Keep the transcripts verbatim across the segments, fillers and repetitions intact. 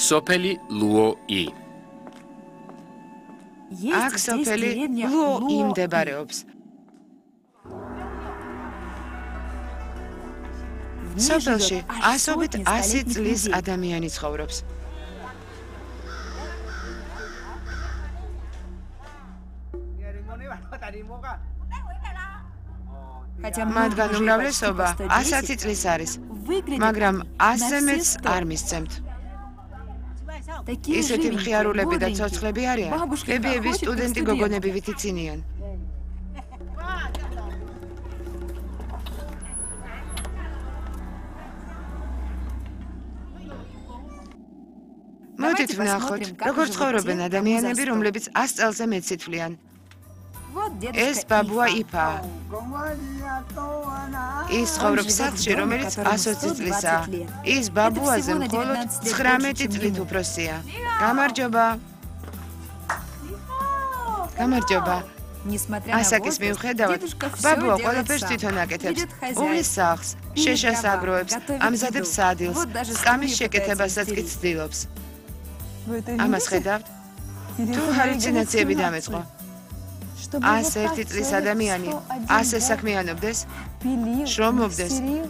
სოფელი ლუო-ი. აქ სოფელი ლუო-ი მდებარეობს. სოფელში ასობით ასი წლის ადამიანი ცხოვრობს. მათგან უმრავლესობა ასი წლის არის, მაგრამ ასზე მეც არ მისცემთ. ისეთი მხიარულები და ცოცხლები არიან, ბებიების სტუდენტი გოგონები ვით იცინიან. მოდით ვნახოთ, როგორ ცხოვრობენ ადამიანები, რომლებიც ას წელზე მეტს ითვლიან. ეს ბაბუა იფაა. ის ცხოვრობს სახლში, რომელიც ოცი წლისაა. ის ბაბუაზე მხოლოდ ცხრამეტი წლით უფროსია. გამარჯობა. გამარჯობა. ასაკის მიუხედავად, ბაბუა ყველაფერს თვითონ აკეთებს. უვლის სახლს, შეშას აგროვებს, ამზადებს სადილს, სკამის შეკეთებასაც კი ცდილობს. ამას ხედავთ? თუ ჰალუცინაციები დამეწყო. ასი ერთი წლის ადამიანი ასე საქმიანობდეს, შრომობდეს.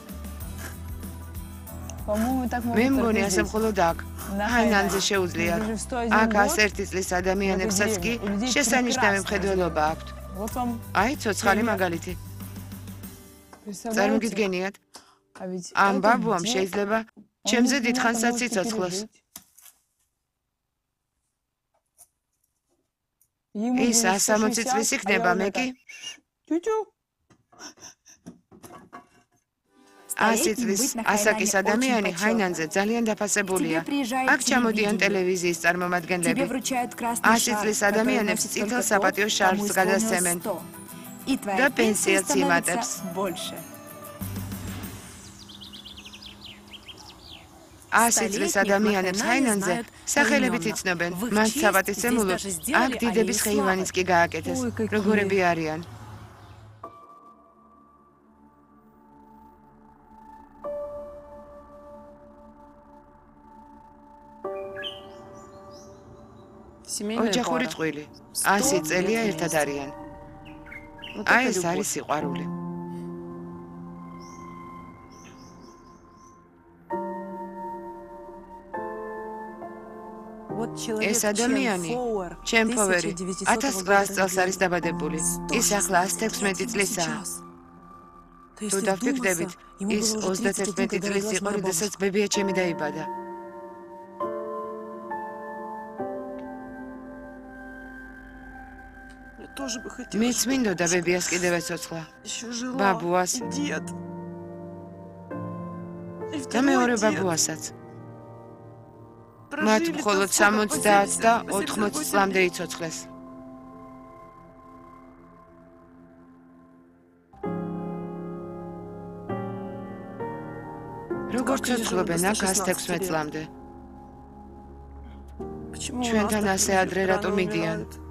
მე მგონი ასე მხოლოდ აქ, ჰაინანზე შეუძლიათ. აქ ასი ერთი წლის ადამიანებსაც კი შესანიშნავი მხედველობა აქვთ. აი, ცოცხალი მაგალითი. წარმოგიდგენიათ? ამ ბაბუამ შეიძლება ჩემზე დიდხანსაც იცოცხლოს. ის ასამოცი წლის იქნება, მე კი? ასი წლის ასაკის ადამიანი ჰაინანზე ძალიან დაფასებულია. აქ ჩამოდიან ტელევიზიის წარმომადგენლები. ასი წლის ადამიანებს წითელ საპატიო შარფს გადასცემენ და პენსიაც იმატებს. ასი წლის ადამიანებს ჰაინანზე სახელებით იცნობენ. მათ საპატისცემულოდ აქ დიდების ხეივანიც კი გააკეთეს. როგორები არიან? ოჯახური წყვილი. ასი წელია ერთად არიან. აი ეს არის სიყვარული. ეს ადამიანი, ჩემ ფოვერი, ათას ცხრაას წელს არის დაბადებული. ის ახლა ათს თექვსმეტი წლისაა. თუ დავფიქრდებით, ის ოცდათერთმეტი წლის იყო, როდესაც ბებია ჩემი დაიბადა. მეც მინდოდა ბებიას კიდევ ეცოცხლა. ბაბუას და მეორე ბაბუასაც. მათ მხოლოდ სამოცდაათი და ოთხმოცი წლამდე იცოცხლეს. როგორ ცოცხლობენ აქ ათს თექვსმეტ წლამდე? ჩვენთან ასე ადრე რატომ მიდიან?